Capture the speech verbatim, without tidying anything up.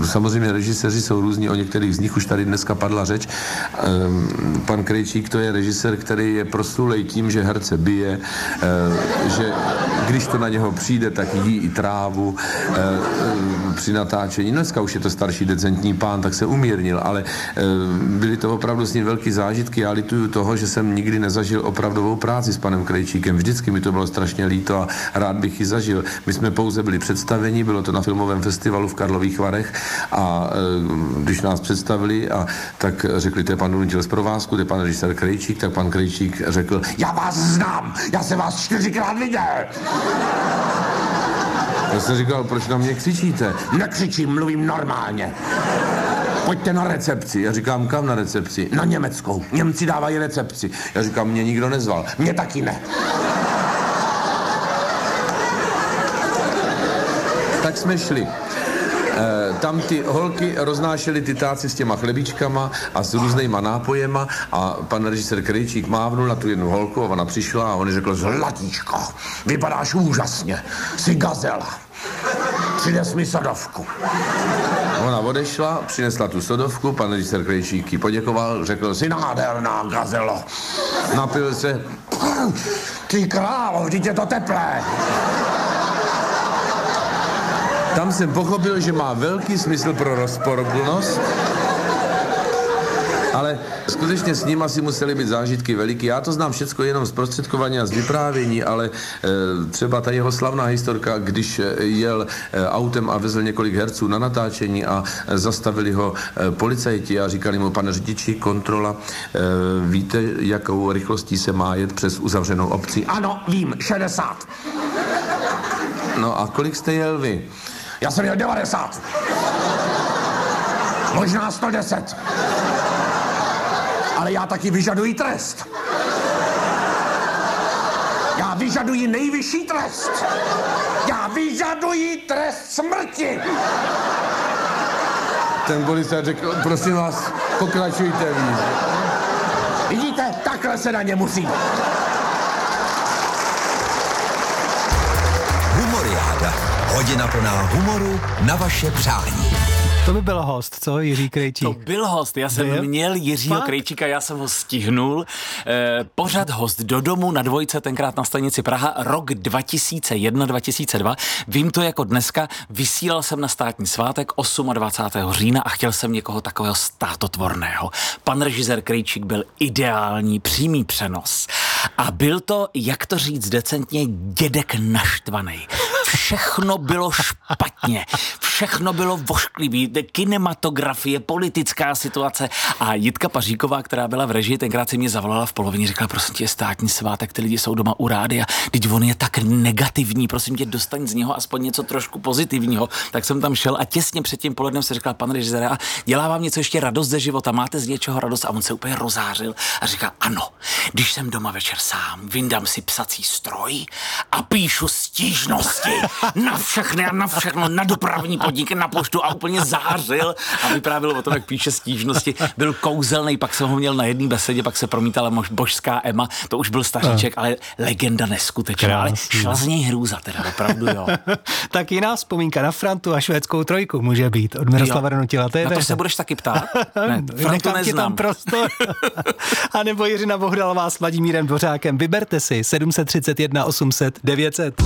samozřejmě režiséři jsou různí, o některých z nich už tady dneska padla řeč. Pan Krejčík to je režisér, který je proslulej tím, že herce bije, že když to na něho přijde, tak jí i trávu při natáčení. Dneska už je to starší decentní pán, tak se umírnil, ale byly to opravdu s ním velký zážitky. Já lituju toho, že jsem nikdy nezažil opravdovou práci s panem Krejčíkem. Vždycky mi to bylo strašně líto a rád bych ji zažil. My jsme pouze byli představeni, bylo to na filmovém festivalu v Karlových Varech a e, když nás představili, a tak řekli, to je pan Donutil z provázku, to je pan režisér Krejčík, tak pan Krejčík řekl, já vás znám, já jsem vás čtyřikrát viděl. Já jsem říkal, proč na mě křičíte? Nekřičím, mluvím normálně. Pojďte na recepci. Já říkám, kam na recepci? Na německou. Němci dávají recepci. Já říkám, mě nikdo nezval. Mě taky ne. Tak jsme šli. E, tam ty holky roznášely ty táci s těma chlebičkama a s různýma nápojema a pan režisér Krejčík mávnul na tu jednu holku a ona přišla a on řekl, zlatíčko, vypadáš úžasně, jsi gazela. Přines mi sodovku. Ona odešla, přinesla tu sodovku, pan režisér Krejčík jí poděkoval, řekl, jsi nádherná gazelo. Napil se, ty králo, vždyť je to teplé. Tam jsem pochopil, že má velký smysl pro rozporuplnost, ale skutečně s ním asi musely být zážitky veliký. Já to znám všecko jenom z prostředkování a z vyprávění, ale e, třeba ta jeho slavná historka, když jel e, autem a vezl několik herců na natáčení a e, zastavili ho e, policajti a říkali mu, pane řidiči, kontrola, e, víte, jakou rychlostí se má jet přes uzavřenou obci? Ano, vím, šedesát. No a kolik jste jel vy? Já jsem jel devadesát. Možná sto deset. Ale já taky vyžaduji trest. Já vyžaduji nejvyšší trest. Já vyžaduji trest smrti. Ten policajt řekl, prosím vás, pokračujte víc. Vidíte, takhle se na ně musí. Humoriáda. Hodina plná humoru na vaše přání. To by byl host, co, Jiří Krejčík? To byl host, já jsem byl? měl Jiřího Fakt? Krejčíka, já jsem ho stihnul. E, pořad host do domu na dvojce, tenkrát na stanici Praha, rok dva tisíce jedna dva tisíce dva. Vím to jako dneska, vysílal jsem na státní svátek dvacátého osmého října a chtěl jsem někoho takového státotvorného. Pan režisér Krejčík byl ideální, přímý přenos. A byl to, jak to říct decentně, dědek naštvaný. Všechno bylo špatně, všechno bylo vošklivý, kinematografie, politická situace a Jitka Paříková, která byla v režii, tenkrát si mě zavolala v polovině, řekla, prosím tě, je státní svátek, ty lidi jsou doma u rádia, teď on je tak negativní, prosím tě, dostaň z něho aspoň něco trošku pozitivního. Tak jsem tam šel a těsně před tím polednem se řekla, pan režisér, a dělá vám něco ještě radost ze života, máte z něčeho radost? A on se úplně rozářil a říká, ano, když jsem doma večer sám, vyndám si psací stroj a píšu stížnosti na všechny a na všechno, na dopravní podniky, na poštu a úplně zářil a vyprávěl o tom, jak píše stížnosti. Byl kouzelný, pak jsem ho měl na jedné besedě, pak se promítala božská Ema, to už byl staříček, ale legenda neskutečná, ale šla z něj hrůza teda, opravdu jo. Tak jiná vzpomínka na Frantu a švédskou trojku může být od Miroslava Donutila. Na to se budeš taky ptát? Ne, Frantu neznám. Tam prostor. A nebo Jiřina Bohdalová s Vladimírem Dvořákem. Vyberte si sedm set třicet jedna osm set devět set.